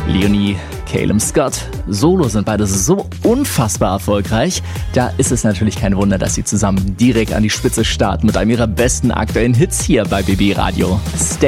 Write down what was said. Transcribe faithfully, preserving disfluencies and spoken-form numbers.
Leonie, Calum Scott. Solo sind beide so unfassbar erfolgreich. Da ist es natürlich kein Wunder, dass sie zusammen direkt an die Spitze starten mit einem ihrer besten aktuellen Hits hier bei B B Radio. Stay